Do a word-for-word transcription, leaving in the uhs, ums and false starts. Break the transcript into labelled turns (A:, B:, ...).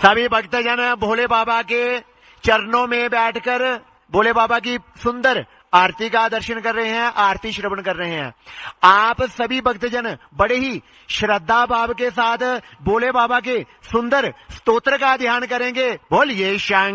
A: सभी भक्तजन भोले बाबा के चरणों में बैठकर भोले बाबा की सुंदर आरती का दर्शन कर रहे हैं, आरती श्रवण कर रहे हैं। आप सभी भक्तजन बड़े ही श्रद्धा भाव के साथ भोले बाबा के सुंदर स्तोत्र का ध्यान करेंगे। बोलिए शंकर